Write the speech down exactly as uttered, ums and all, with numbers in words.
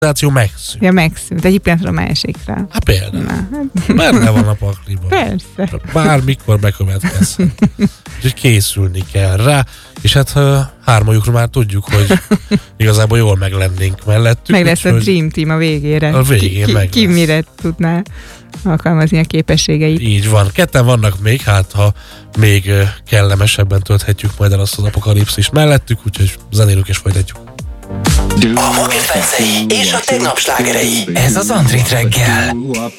megszűnt. Ja, megszűnt. Egyik pillanatra a másikra. Hát például. Na, hát. Benne van a pakliban. Persze. Bármikor bekövetkezhet. Úgyhogy készülni kell rá, és hát hármajukról már tudjuk, hogy igazából jól meg lennénk mellettük. Meg lesz úgy, a Dream Team a végére. A végén ki, meg ki, ki lesz. mire tudná alkalmazni a képességeit. Így van. Ketten vannak még, hát ha még kellemesebben tölthetjük majd el azt az apokalipszis mellettük, úgyhogy zenélünk és folytatjuk. A Pocket Fencei és a tegnap slágerei. Ez az Andrit reggel.